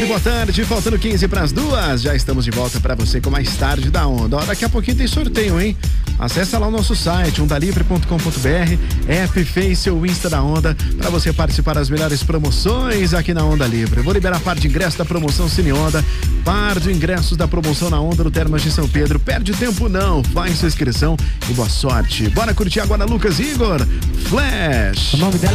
Livre, boa tarde, faltando 15 para as 2, já estamos de volta para você com mais tarde da Onda. Ó, daqui a pouquinho tem sorteio, hein? Acesse lá o nosso site, ondalivre.com.br, app, Face ou Insta da Onda, para você participar das melhores promoções aqui na Onda Livre. Eu vou liberar par de ingressos da promoção Cine Onda, par de ingressos da promoção na Onda do Termas de São Pedro. Perde tempo não, faz sua inscrição e boa sorte. Bora curtir agora Lucas e Igor, Flash. O nome dela